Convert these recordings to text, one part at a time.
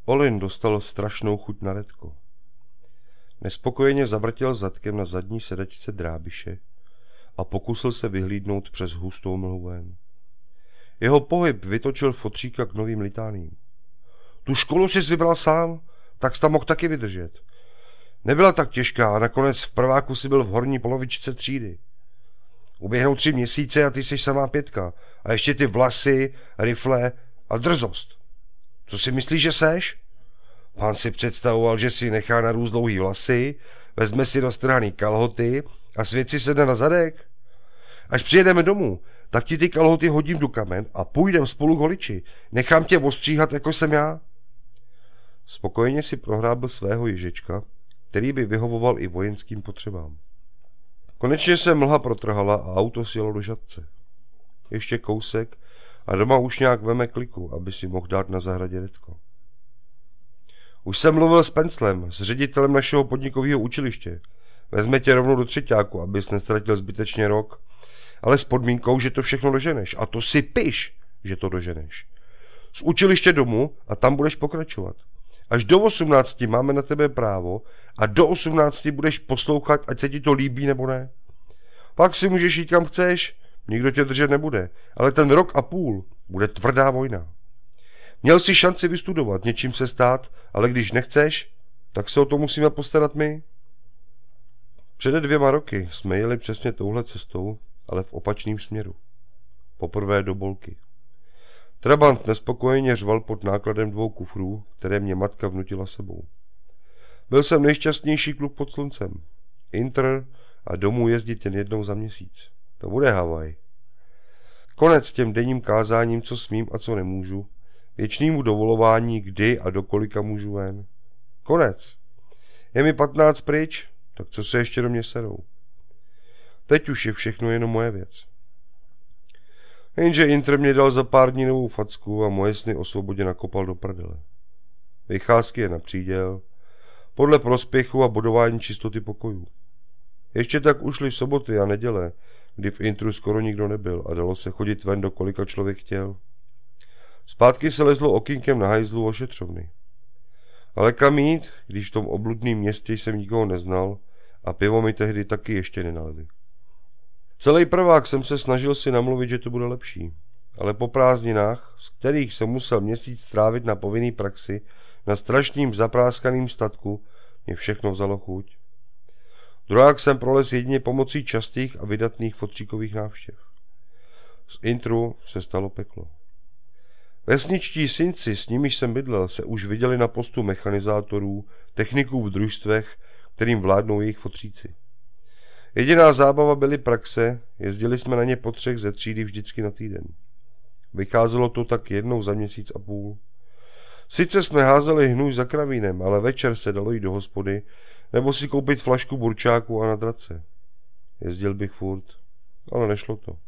Olin dostal strašnou chuť na redko. Nespokojeně zavrtěl zadkem na zadní sedačce drábiše a pokusil se vyhlídnout přes hustou mlhu ven. Jeho pohyb vytočil fotříka k novým litáním. Tu školu jsi vybral sám, tak jsi tam mohl taky vydržet. Nebyla tak těžká a nakonec v prváku si byl v horní polovičce třídy. Uběhnou 3 měsíce a ty jsi samá 5. A ještě ty vlasy, rifle a drzost. Co si myslíš, že seš? Pán si představoval, že si nechá narůst dlouhý vlasy, vezme si roztrhaný kalhoty a svět si sedne na zadek. Až přijedeme domů, tak ti ty kalhoty hodím do kamen a půjdem spolu k holiči. Nechám tě ostříhat, jako jsem já. Spokojeně si prohrábil svého ježečka, který by vyhovoval i vojenským potřebám. Konečně se mlha protrhala a auto sjelo do Žatce. Ještě kousek a doma už nějak veme kliku, aby si mohl dát na zahradě redko. Už jsem mluvil s Penclem, s ředitelem našeho podnikového učiliště. Vezme tě rovnou do třeťáku, abys nestratil zbytečně rok, ale s podmínkou, že to všechno doženeš. A to si piš, že to doženeš. Z učiliště domů a tam budeš pokračovat. Až do 18 máme na tebe právo a do 18 budeš poslouchat, ať se ti to líbí nebo ne. Pak si můžeš jít kam chceš, nikdo tě držet nebude, ale ten 1,5 roku bude tvrdá vojna. Měl jsi šanci vystudovat, něčím se stát, ale když nechceš, tak se o to musíme postarat my. Před 2 roky jsme jeli přesně touhle cestou, ale v opačném směru. Poprvé do Bolky. Trabant nespokojeně řval pod nákladem 2 kufrů, které mě matka vnutila sebou. Byl jsem nejšťastnější kluk pod sluncem. Intr a domů jezdit jen jednou za měsíc. To bude Havaj. Konec těm denním kázáním, co smím a co nemůžu. Věčnému dovolování, kdy a do kolika můžu ven. Konec. Je mi 15 pryč, tak co se ještě do mě serou. Teď už je všechno jenom moje věc. Jenže Intr mě dal za pár dní novou facku a moje sny o svobodě nakopal do prdele. Vycházky je na příděl, podle prospěchu a bodování čistoty pokojů. Ještě tak ušly soboty a neděle, kdy v Intru skoro nikdo nebyl a dalo se chodit ven, do kolika člověk chtěl. Zpátky se lezlo okýnkem na hajzlu ošetřovny. Ale kam jít, když v tom obludném městě jsem nikoho neznal a pivo mi tehdy taky ještě nenalili. Celý prvák jsem se snažil si namluvit, že to bude lepší, ale po prázdninách, z kterých jsem musel měsíc strávit na povinný praxi, na strašným zapráskaným statku, mě všechno vzalo chuť. Druhák jsem prolez jedině pomocí častých a vydatných fotříkových návštěv. Z Intru se stalo peklo. Vesničtí synci, s nimiž jsem bydlel, se už viděli na postu mechanizátorů, techniků v družstvech, kterým vládnou jejich fotříci. Jediná zábava byly praxe, jezdili jsme na ně po 3 ze třídy vždycky na týden. Vycházelo to tak jednou za měsíc a půl. Sice jsme házeli hnůj za kravínem, ale večer se dalo jít do hospody, nebo si koupit flašku burčáku a na drace. Jezdil bych furt, ale nešlo to.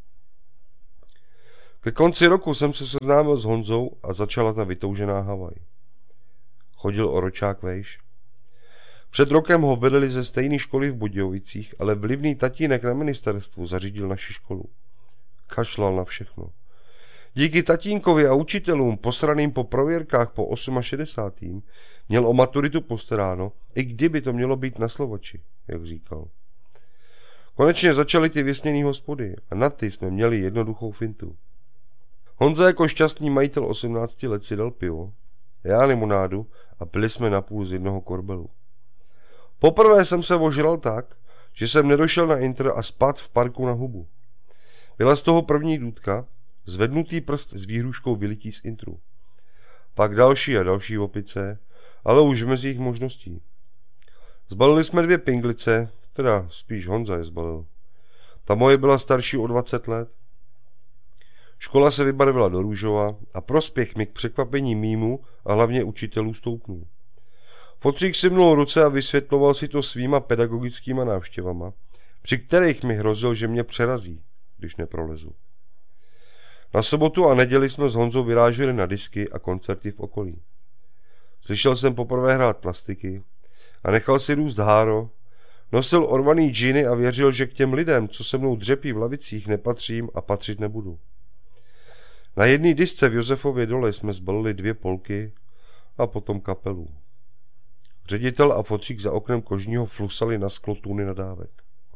Ke konci roku jsem se seznámil s Honzou a začala ta vytoužená Havaj. Chodil o ročák vejš. Před rokem ho vedeli ze stejné školy v Budějovicích, ale vlivný tatínek na ministerstvu zařídil naši školu. Kašlal na všechno. Díky tatínkovi a učitelům posraným po prověrkách po 68. měl o maturitu postaráno, i kdyby to mělo být na Slovači, jak říkal. Konečně začaly ty vysněný hospody a na ty jsme měli jednoduchou fintu. Honza jako šťastný majitel 18 let si dal pivo, já limonádu a pili jsme napůl z jednoho korbelu. Poprvé jsem se ožral tak, že jsem nedošel na Intr a spad v parku na hubu. Byla z toho první důtka, zvednutý prst s výhruškou vylití z Intru. Pak další a další opice, ale už mezi jejich možností. Zbalili jsme 2 pinglice, teda spíš Honza je zbalil. Ta moje byla starší o 20 let. Škola se vybarvila do růžova a prospěch mi k překvapení mýmu a hlavně učitelů stoupnul. Fotřík si mnul ruce a vysvětloval si to svýma pedagogickýma návštěvama, při kterých mi hrozil, že mě přerazí, když neprolezu. Na sobotu a neděli jsme s Honzou vyráželi na disky a koncerty v okolí. Slyšel jsem poprvé hrát plastiky a nechal si růst háro, nosil orvaný džíny a věřil, že k těm lidem, co se mnou dřepí v lavicích, nepatřím a patřit nebudu. Na jedné disce v Josefově dole jsme zbalili 2 polky a potom kapelu. Ředitel a fotřík za oknem kožního flusali na sklo tuny nadávek.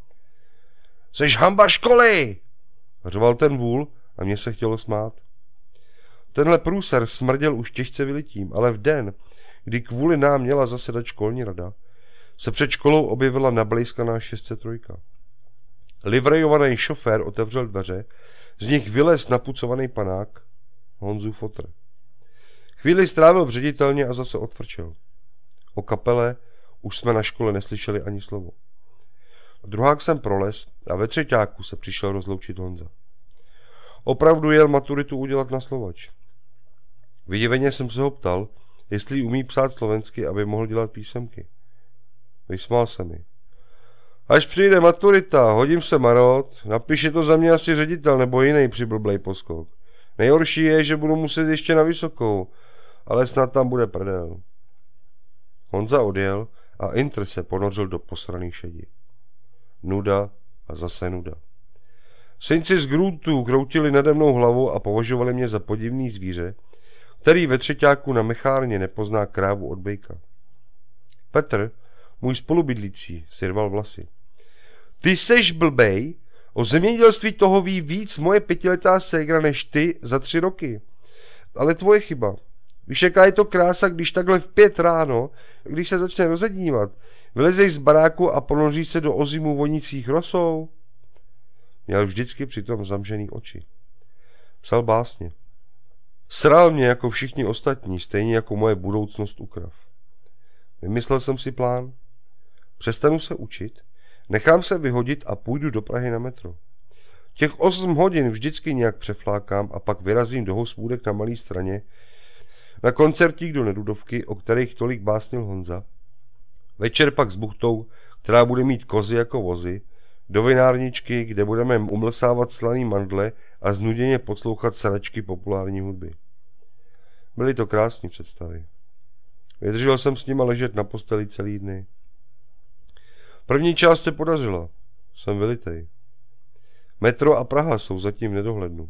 Seš hamba školy! Řval ten vůl a mně se chtělo smát. Tenhle průser smrděl už těžce vylitím, ale v den, kdy kvůli nám měla zasedat školní rada, se před školou objevila nablejskaná 603. Livrejovaný šofér otevřel dveře, z nich vylez napucovaný panák, Honzův fotr. Chvíli strávil v ředitelně a zase odfrčel. O kapele už jsme na škole neslyšeli ani slovo. Druhák jsem prolez a ve třeťáku se přišel rozloučit Honza. Opravdu jel maturitu udělat na Slovač. Vydiveně jsem se ho ptal, jestli umí psát slovensky, aby mohl dělat písemky. Vysmál se mi. Až přijde maturita, hodím se marot, napíše to za mě asi ředitel nebo jiný přiblblej poskok. Nejhorší je, že budu muset ještě na vysokou, ale snad tam bude prdel. Honza odjel a Intr se ponořil do posraný šedi. Nuda a zase nuda. Synci z Grůtů kroutili nade mnou hlavu a považovali mě za podivný zvíře, který ve třeťáku na mechárně nepozná krávu od bejka. Petr, můj spolubydlící, si rval vlasy. Ty seš blbej, o zemědělství toho ví víc moje 5letá ségra než ty za 3 roky. Ale tvoje chyba. Víš, jaká je to krása, když takhle v 5 ráno, když se začne rozednívat, vylezeš z baráku a ponoříš se do ozimů vonících rosou? Měl vždycky přitom zamřený oči. Psal básně. Sral mě jako všichni ostatní, stejně jako moje budoucnost u krav. Vymyslel jsem si plán. Přestanu se učit, nechám se vyhodit a půjdu do Prahy na metro. Těch 8 hodin vždycky nějak přeflákám a pak vyrazím do hospůdek na Malé Straně, na koncertík do Nedudovky, o kterých tolik básnil Honza. Večer pak s buchtou, která bude mít kozy jako vozy, do vinárničky, kde budeme umlsávat slaný mandle a znuděně poslouchat sračky populární hudby. Byly to krásné představy. Vydržel jsem s nima ležet na posteli celý dny. První část se podařila. Jsem vylitej. Metro a Praha jsou zatím v nedohlednu.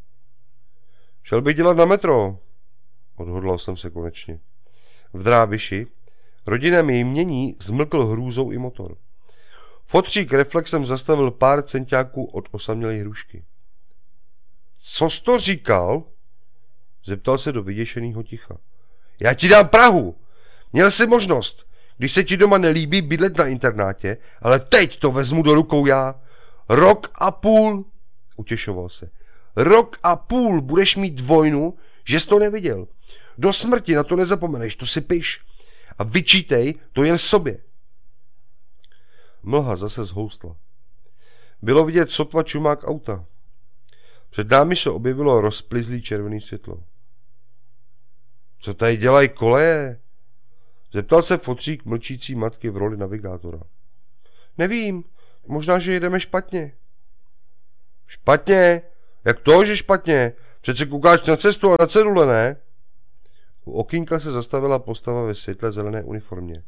Šel bych dělat na metro. Odhodlal jsem se konečně. V Drábiši rodinami jmění zmlkl hrůzou i motor. Fotřík reflexem zastavil pár centiáků od osamělé hrušky. Co jsi to říkal? Zeptal se do vyděšeného ticha. Já ti dám Prahu. Měl jsi možnost, když se ti doma nelíbí, bydlet na internátě, ale teď to vezmu do rukou já. 1,5 roku, utěšoval se. 1,5 roku budeš mít vojnu, že jsi to neviděl. Do smrti na to nezapomeneš, to si piš. A vyčítej to jen sobě. Mlha zase zhoustla. Bylo vidět sotva čumák auta. Před námi se objevilo rozplizlý červený světlo. Co tady dělají koleje? Zeptal se fotřík mlčící matky v roli navigátora. Nevím, možná, že jedeme špatně. Špatně? Jak to, že špatně? Přece koukáš na cestu a na cedule, ne? U okýnka se zastavila postava ve světle zelené uniformě.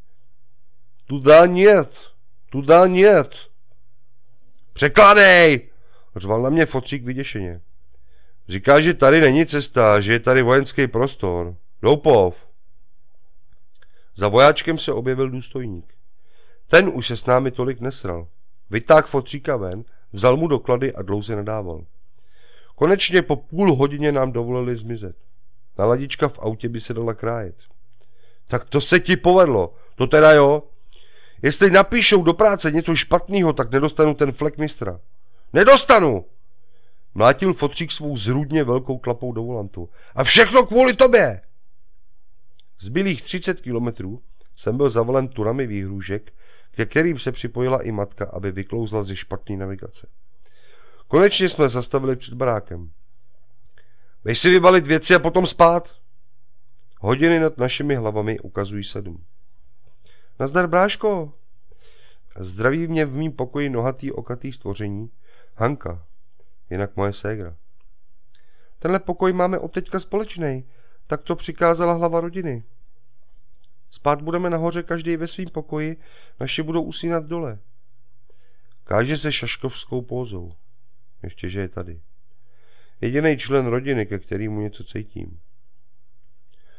Tuda niet. Překládej! Řval na mě fotřík vyděšeně. Říká, že tady není cesta, že je tady vojenský prostor. Doupov. Za vojáčkem se objevil důstojník. Ten už se s námi tolik nesral. Vytáhl fotříka ven, vzal mu doklady a dlouze nadával. Konečně po půl hodině nám dovolili zmizet. Naladička v autě by se dala krájet. Tak to se ti povedlo, to teda jo. Jestli napíšou do práce něco špatného, tak nedostanu ten flek mistra. Nedostanu! Mlátil fotřík svou zrůdně velkou klapou do volantu. A všechno kvůli tobě! Zbylých 30 kilometrů jsem byl zavalen tunami výhrůžek, ke kterým se připojila i matka, aby vyklouzla ze špatné navigace. Konečně jsme zastavili před barákem. Běž si vybalit věci a potom spát. Hodiny nad našimi hlavami ukazují 7. Nazdar, bráško. Zdraví mě v mým pokoji nohatý okatý stvoření, Hanka, jinak moje ségra. Tenhle pokoj máme od teďka společnej, tak to přikázala hlava rodiny. Spát budeme nahoře každý ve svým pokoji, naši budou usínat dole. Káže se šaškovskou pózou. Ještě, že je tady. Jediný člen rodiny, ke kterému něco cítím.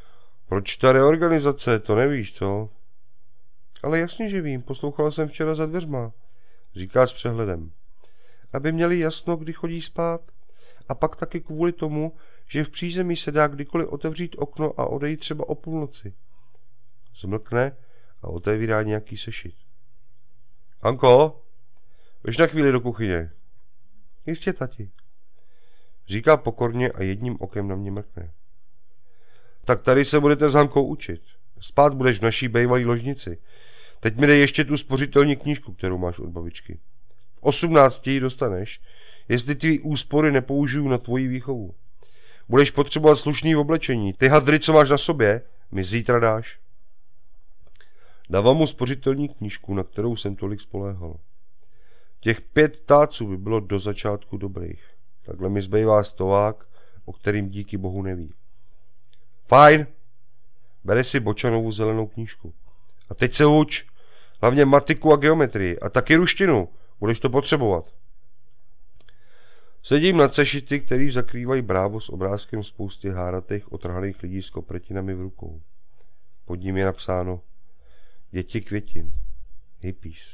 Proč ta reorganizace, to nevíš, co? Ale jasně, že vím, poslouchala jsem včera za dveřma, říká s přehledem. Aby měli jasno, kdy chodí spát. A pak taky kvůli tomu, že v přízemí se dá kdykoliv otevřít okno a odejít třeba o půlnoci. Zmlkne a otevírá nějaký sešit. Anko, běž na chvíli do kuchyně. Jistě, tati. Říká pokorně a jedním okem na mě mrkne. Tak tady se budete s Hankou učit. Spát budeš v naší bejvalý ložnici. Teď mi dej ještě tu spořitelní knížku, kterou máš od babičky. V 18 ji dostaneš, jestli tvý úspory nepoužiju na tvoji výchovu. Budeš potřebovat slušný oblečení. Ty hadry, co máš na sobě, mi zítra dáš. Dávám mu spořitelní knížku, na kterou jsem tolik spoléhal. Těch 5 táců by bylo do začátku dobrých. Takhle mi zbývá stovák, o kterým díky bohu neví. Fajn. Bere si Bočanovu zelenou knížku. A teď se uč. Hlavně matiku a geometrii. A taky ruštinu. Budeš to potřebovat. Sedím nad sešity, který zakrývají brávo s obrázkem spousty háratých otrhaných lidí s kopretinami v rukou. Pod ním je napsáno Děti květin. Hippies.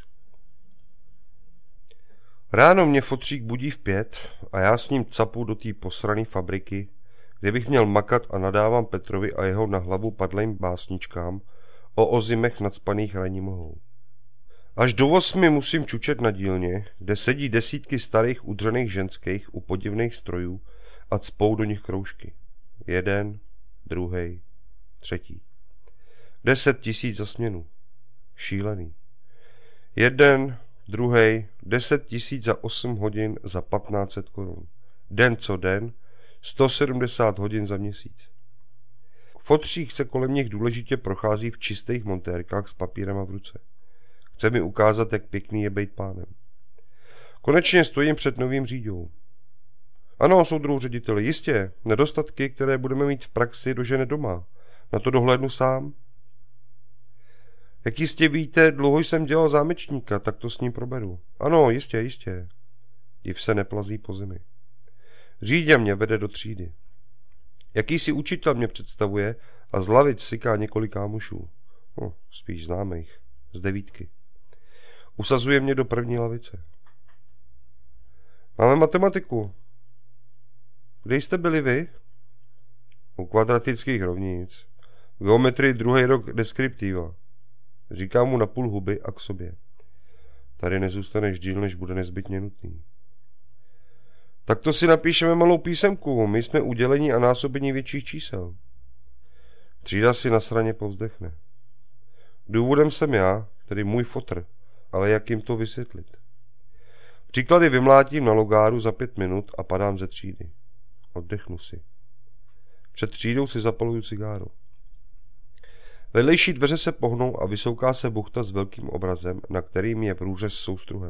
Ráno mě fotřík budí v 5 a já s ním capu do té posrané fabriky, kde bych měl makat a nadávám Petrovi a jeho na hlavu padlým básničkám o ozimech nacpaných ranní mlhou. Až do 8 musím čučet na dílně, kde sedí desítky starých udřených ženských u podivných strojů a cpou do nich kroužky. 1, 2, 3. 10 000 za směnu. Šílený. 1, 2, 10 000 za 8 hodin za 1500 korun. Den co den, 170 hodin za měsíc. Fotřík se kolem nich důležitě prochází v čistých montérkách s papírem v ruce. Chce mi ukázat, jak pěkný je bejt pánem. Konečně stojím před novým řídou. Ano, soudruhu řediteli, jistě, nedostatky, které budeme mít v praxi, dožene doma. Na to dohlédnu sám. Jak jistě víte, dlouho jsem dělal zámečníka, tak to s ním proberu. Ano, jistě. Div se neplazí po zemi. Řídě mě vede do třídy. Jakýsi učitel mě představuje a z lavic syká několik kámošů. Spíš známých. Z 9. Usazuje mě do první lavice. Máme matematiku. Kde jste byli vy? U kvadratických rovnic. Geometrii 2. rok deskriptiva. Říkám mu na půl huby a k sobě. Tady nezůstaneš díl, než bude nezbytně nutný. Tak to si napíšeme malou písemku. My jsme udělení a násobení větších čísel. Třída si nasraně povzdechne. Důvodem jsem já, tedy můj fotr, ale jak jim to vysvětlit? Příklady vymlátím na logáru za 5 minut a padám ze třídy. Oddechnu si. Před třídou si zapaluju cigáru. Vedlejší dveře se pohnou a vysouká se buchta s velkým obrazem, na kterým je průřez s soustruhem.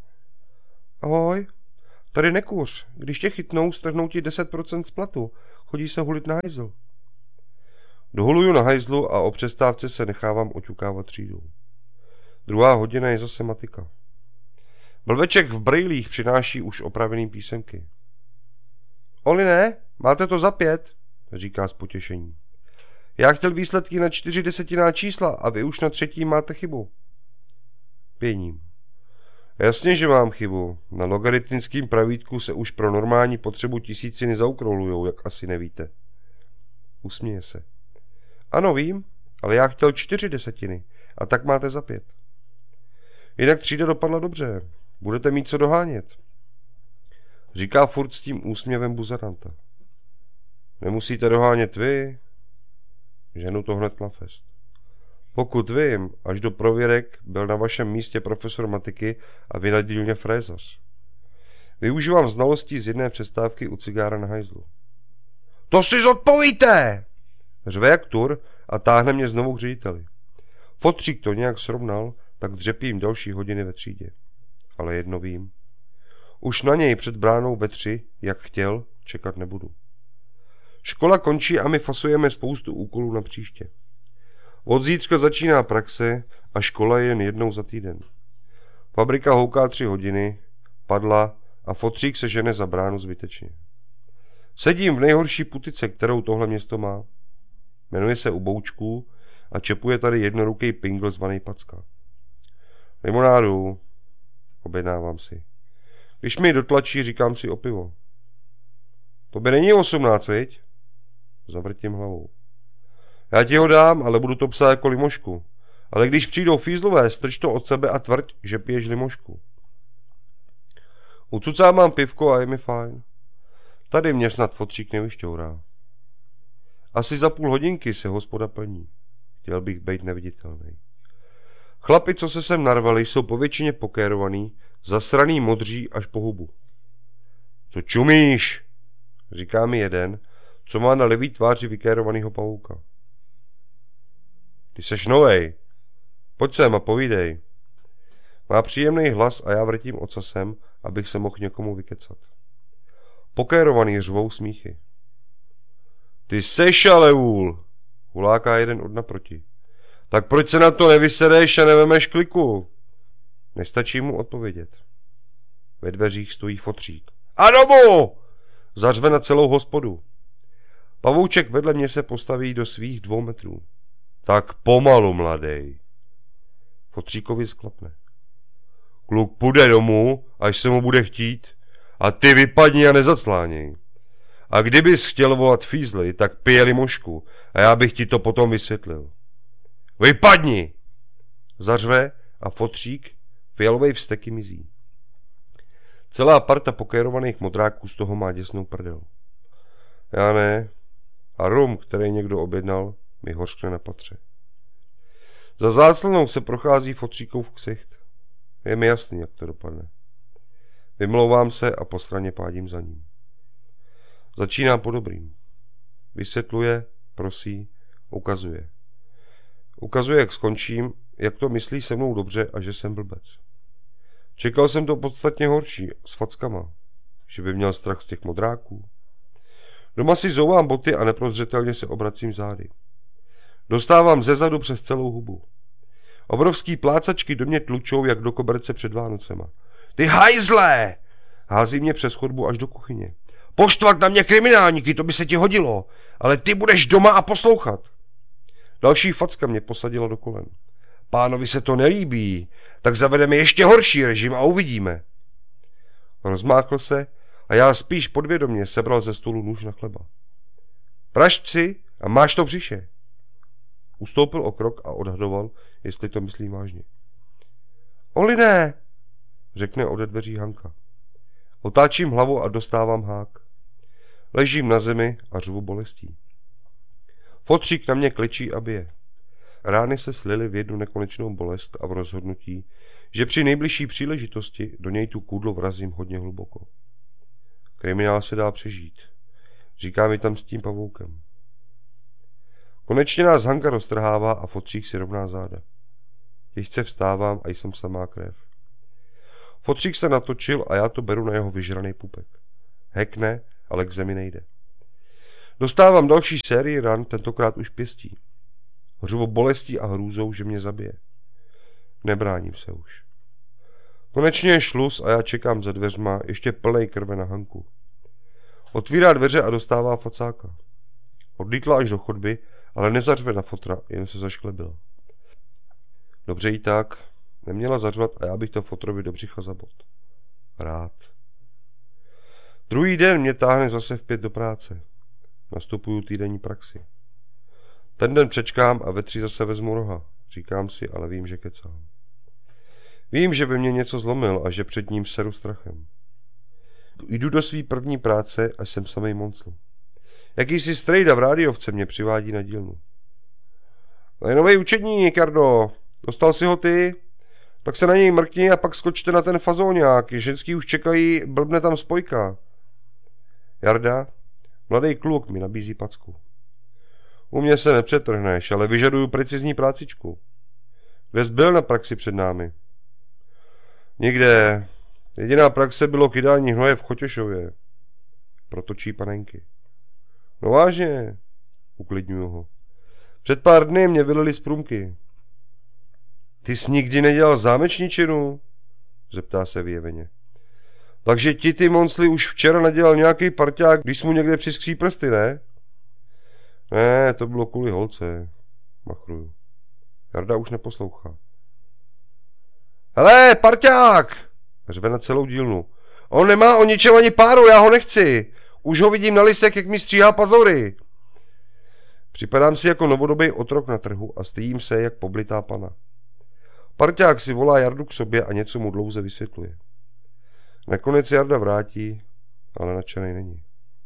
Ahoj, tady nekuř. Když tě chytnou, strhnou ti 10% z platu. Chodí se hulit na hajzl. Dohuluju na hajzlu a o přestávce se nechávám oťukávat třídou. 2. hodina je zase matika. Blbeček v brejlích přináší už opravený písemky. Oliné, máte to za 5, říká s potěšením. Já chtěl výsledky na 4 desetinná čísla a vy už na 3. máte chybu. Pěním. Jasně, že mám chybu. Na logaritmickém pravítku se už pro normální potřebu tisíciny zaokroulujou, jak asi nevíte. Usměje se. Ano, vím, ale já chtěl 4 desetiny a tak máte za 5. Jinak třída dopadla dobře. Budete mít co dohánět. Říká furt s tím úsměvem buzeranta. Nemusíte dohánět vy. Ženu to hned na fest. Pokud vím, až do prověrek byl na vašem místě profesor matiky a vy na dílně frézař. Využívám znalostí z jedné přestávky u cigára na hajzlu. To si zodpovíte! Řve jak tur a táhne mě znovu k řediteli. Fotřík to nějak srovnal, tak dřepím další hodiny ve třídě. Ale jedno vím. Už na něj před bránou ve 3, jak chtěl, čekat nebudu. Škola končí a my fasujeme spoustu úkolů na příště. Od zítřka začíná praxe a škola je jen jednou za týden. Fabrika houká 3 hodiny, padla a fotřík se žene za bránu zbytečně. Sedím v nejhorší putice, kterou tohle město má. Jmenuje se U boučků a čepuje tady jednoruký pingl zvaný Packa. Limonádu, objednávám si. Když mi dotlačí, říkám si o pivo. To by není 18, viď? Zavrtím hlavou. Já ti ho dám, ale budu to psát jako limošku. Ale když přijdou fízlové, strč to od sebe a tvrď, že piješ limošku. U cucá mám pivko a je mi fajn. Tady mě snad fotřík nevyšťourá. Asi za půl hodinky se hospoda plní. Chtěl bych být neviditelný. Chlapi, co se sem narvali, jsou povětšině pokérovaný, zasraný modří až po hubu. Co čumíš? Říká mi jeden, co má na levý tváři vykérovanýho pavouka. Ty seš novej. Pojď sem a povídej. Má příjemný hlas a já vrtím ocasem, abych se mohl někomu vykecat. Pokérovaný řvou smíchy. Ty seš ale vůl, huláká jeden od naproti. Tak proč se na to nevysereš a nevemeš kliku? Nestačí mu odpovědět. Ve dveřích stojí fotřík. A domu! Zařve na celou hospodu. Pavouček vedle mě se postaví do svých 2 metrů. Tak pomalu, mladej. Fotříkovi sklapne. Kluk půjde domů, až se mu bude chtít, a ty vypadni a nezacláněj. A kdybys chtěl volat fízly, tak pije limošku a já bych ti to potom vysvětlil. Vypadni! Zařve a fotřík fialovej vzteky mizí. Celá parta pokérovaných modráků z toho má děsnou prdel. Já ne. A rum, který někdo objednal, mi hořkne na patře. Za záclnou se prochází fotříkův ksicht. Je mi jasný, jak to dopadne. Vymlouvám se a po straně pádím za ním. Začínám po dobrým. Vysvětluje, prosí, ukazuje. Ukazuje, jak skončím, jak to myslí se mnou dobře a že jsem blbec. Čekal jsem to podstatně horší, s fackama. Že by měl strach z těch modráků. Doma si zouvám boty a neprozřetelně se obracím zády. Dostávám zezadu přes celou hubu. Obrovský plácačky do mě tlučou, jak do koberce před Vánocema. Ty hajzlé! Hází mě přes chodbu až do kuchyně. Poštvat na mě kriminálníky, to by se ti hodilo, ale ty budeš doma a poslouchat. Další facka mě posadila do kolen. Pánovi se to nelíbí, tak zavedeme ještě horší režim a uvidíme. Rozmáchl se a já spíš podvědomě sebral ze stolu nůž na chleba. Prašť si a máš to v břiše. Ustoupil o krok a odhadoval, jestli to myslím vážně. Oliné, řekne ode dveří Hanka. Otáčím hlavu a dostávám hák. Ležím na zemi a řvu bolestí. Fotřík na mě klečí a bije. Rány se slily v jednu nekonečnou bolest a v rozhodnutí, že při nejbližší příležitosti do něj tu kůdlo vrazím hodně hluboko. Kriminál se dá přežít. Říká mi tam s tím pavoukem. Konečně nás Hanka roztrhává a fotřík si rovná záda. Těžce vstávám a jsem samá krev. Fotřík se natočil a já to beru na jeho vyžraný pupek. Hekne, ale k zemi nejde. Dostávám další sérii ran, tentokrát už pěstí. Hřuvo bolestí a hrůzou, že mě zabije. Nebráním se už. Konečně je šluz a já čekám za dveřma, ještě plnej krve na Hanku. Otvírá dveře a dostává facáka. Odlítla až do chodby, ale nezařve na fotra, jen se zašklebila. Dobře jí tak, neměla zařvat a já bych to fotrovi do břicha zabod. Rád. Druhý den mě táhne zase vpět do práce. Nastupuju týdenní praxi. Ten den přečkám a ve 3 zase vezmu roha. Říkám si, ale vím, že kecám. Vím, že by mě něco zlomil a že před ním seru strachem. Jdu do své první práce a jsem samej moncl. Jakýsi strejda v rádiovce mě přivádí na dílnu. To je novej učedník, Jardo. Dostal si ho ty? Tak se na něj mrkni a pak skočte na ten fazóňák. Ženský už čekají, blbne tam spojka. Jarda, mladý kluk, mi nabízí packu. U mě se nepřetrhneš, ale vyžaduju precizní prácičku. Kde jsi byl na praxi před námi? Nikde. Jediná praxe bylo kydání hnoje v Chotěšově. Protočí panenky. No vážně, uklidňuju ho. Před pár dny mě vylili z průmky. Ty jsi nikdy nedělal zámečničinu? Zeptá se vyjeveně. Takže ti ty moncli už včera nadělal nějaký parťák, když jsi mu někde přiskří prsty, ne? Ne, to bylo kvůli holce, machruju. Jarda už neposlouchá. Hele, parťák! Řve na celou dílnu. On nemá o ničem ani páru, já ho nechci. Už ho vidím na lisek, jak mi stříhá pazory. Připadám si jako novodobý otrok na trhu a stydím se, jak poblitá pana. Parťák si volá Jardu k sobě a něco mu dlouze vysvětluje. Nakonec Jarda vrátí, ale nadšenej není.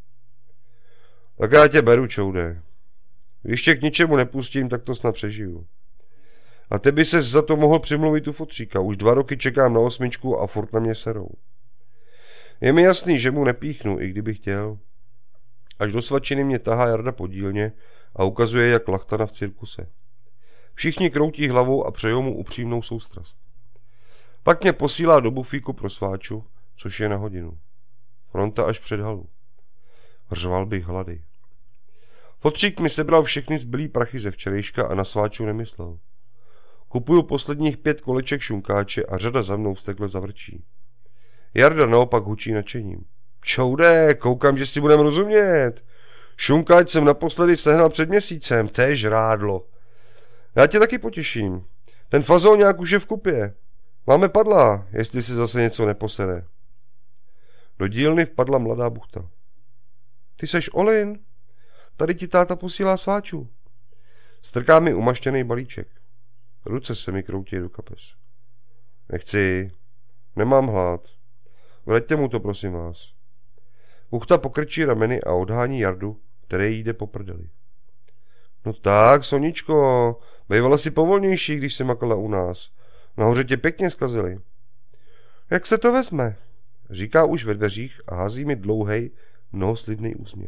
Tak já tě beru, čoude. Když tě k ničemu nepustím, tak to snad přežiju. A ty by ses za to mohl přimluvit u fotříka. Už 2 roky čekám na 8 a furt na mě serou. Je mi jasný, že mu nepíchnu, i kdyby chtěl. Až do svačiny mě tahá Jarda po dílně a ukazuje, jak lachtana v cirkuse. Všichni kroutí hlavou a přejou mu upřímnou soustrast. Pak mě posílá do bufíku pro sváču, což je na hodinu. Fronta až před halu. Řval bych hlady. Fotřík mi sebral všechny zbylý prachy ze včerejška a na sváču nemyslel. Kupuju posledních 5 koleček šunkáče a řada za mnou vztekle zavrčí. Jarda naopak hučí nadšením. Čoude, koukám, že si budem rozumět. Šunkáč jsem naposledy sehnal před měsícem, to je žrádlo. Já tě taky potěším. Ten fazóňák už je v kupě. Máme padla, jestli si zase něco neposere. Do dílny vpadla mladá buchta. Ty seš Olin? Tady ti táta posílá sváču. Strká mi umaštěný balíček. Ruce se mi kroutí do kapes. Nechci, nemám hlad. Vraťte mu to, prosím vás. Buchta pokrčí rameny a odhání Jardu, který jde po prdeli. No tak, Soničko, bývala si povolnější, když jsi makala u nás. Nahoře tě pěkně zkazili. Jak se to vezme? Říká už ve dveřích a hází mi dlouhej, mnohoslibný úsměv.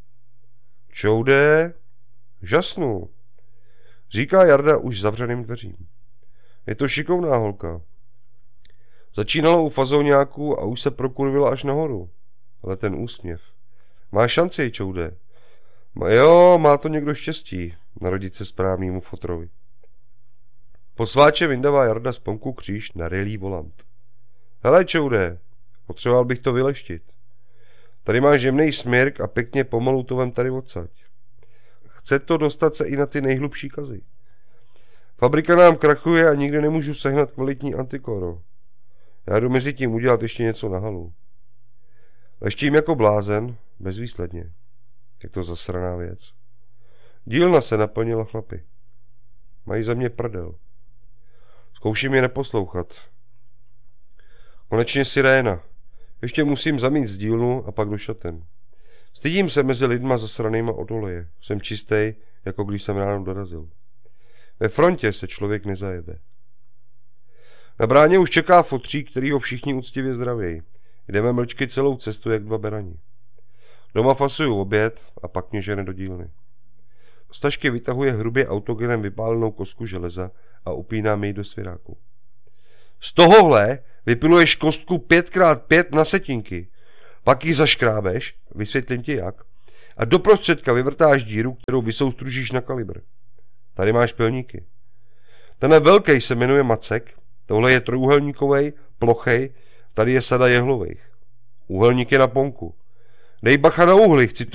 Čoude? Žasnu, říká Jarda už zavřeným dveřím. Je to šikovná holka. Začínalo u fazóňáku a už se prokurvila až nahoru. Ale ten úsměv. Má šanci, čoude. Jo, má to někdo štěstí, narodit se správnému fotrovi. Po sváče vyndává Jarda z ponku kříž na relí volant. Hele, čoude, potřeboval bych to vyleštit. Tady máš jemnej smirk a pěkně pomalu to vem tady odsaď. Chce to dostat se i na ty nejhlubší kazy. Fabrika nám krachuje a nikdy nemůžu sehnat kvalitní antikoro. Já jdu mezi tím udělat ještě něco na halu. Leštím jako blázen, bezvýsledně. Je to zasraná věc. Dílna se naplnila chlapy. Mají za mě prdel. Zkouším je neposlouchat. Konečně siréna. Ještě musím zamít z dílnu a pak do šaten. Stydím se mezi lidma zasranýma od oleje. Jsem čistý, jako když jsem ráno dorazil. Ve frontě se člověk nezajebe. Na bráně už čeká fotřík, který ho všichni úctivě zdravějí. Jdeme mlčky celou cestu, jak 2 berani. Doma fasuju oběd a pak mě žene do dílny. Z tašky vytahuje hrubě autogenem vypálenou kostku železa a upínám ji do svěráku. Z tohohle vypiluješ kostku 5x5 na setinky. Pak ji zaškrábeš, vysvětlím ti jak, a do prostředka vyvrtáš díru, kterou vysoustružíš na kalibr. Tady máš pilníky. Tenhle velký se jmenuje macek, tohle je trojúhelníkovej, plochej, tady je sada jehlovejch. Úhelník je na ponku. Dej bacha na uhly, chci to